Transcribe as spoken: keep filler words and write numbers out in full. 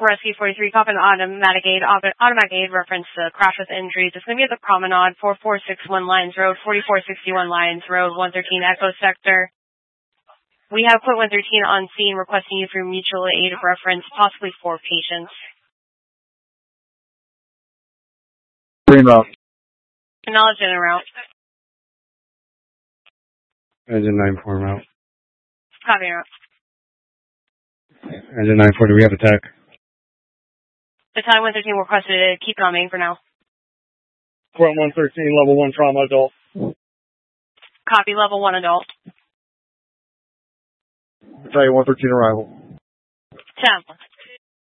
Rescue forty-three, cop an automatic aid, automatic aid reference to crash with injuries. It's going to be at the Promenade, four four six one Lions Road, forty-four sixty-one Lions Road, one thirteen Echo Sector. We have Quit one thirteen on scene requesting you for mutual aid reference, possibly for patients. Green route. Acknowledge in a route. Engine nine four route. Copy route. Engine nine four, do we have a tech? Battalion one thirteen requested to keep it on main for now. Quit one thirteen, level one trauma adult. Copy, level one adult. Battalion one thirteen arrival. ten.